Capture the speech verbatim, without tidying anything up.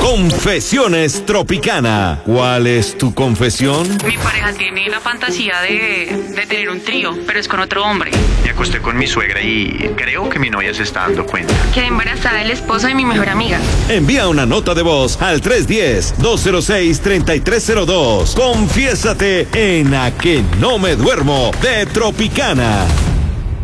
Confesiones Tropicana. ¿Cuál es tu confesión? Mi pareja tiene la fantasía de, de tener un trío, pero es con otro hombre. Me acosté con mi suegra y creo que mi novia se está dando cuenta. Quedé embarazada del esposo de mi mejor amiga. Envía una nota de voz al tres uno cero, dos cero seis, tres tres cero dos. Confiésate en A Que No Me Duermo de Tropicana.